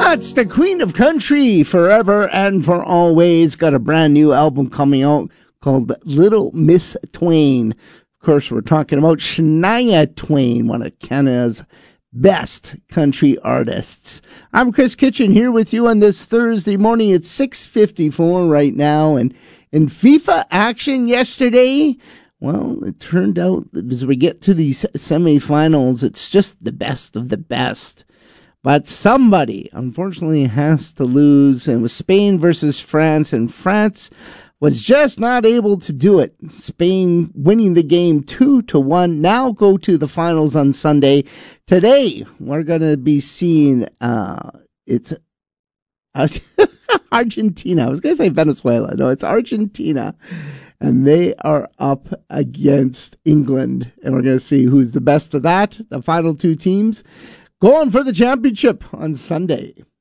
That's the Queen of Country, Forever and For Always. Got a brand new album coming out called Little Miss Twain. Of course, we're talking about Shania Twain, one of Canada's best country artists. I'm Chris Kitchen here with you on this Thursday morning. It's 6:54 right now. And in FIFA action yesterday, well, it turned out that as we get to these semifinals, it's just the best of the best. But somebody, unfortunately, has to lose. And it was Spain versus France, and France was just not able to do it. Spain winning the game 2-1. Now go to the finals on Sunday. Today, we're going to be seeing, it's Argentina. I was going to say Venezuela. No, it's Argentina. And they are up against England. And we're going to see who's the best of that. The final two teams going for the championship on Sunday.